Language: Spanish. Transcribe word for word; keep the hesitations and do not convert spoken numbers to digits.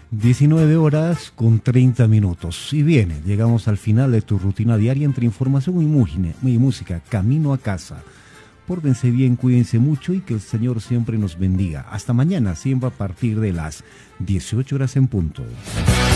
diecinueve horas con treinta minutos. Y bien, llegamos al final de tu rutina diaria entre información y, música, y música, camino a casa. Pórtense bien, cuídense mucho y que el Señor siempre nos bendiga. Hasta mañana, siempre a partir de las dieciocho horas en punto.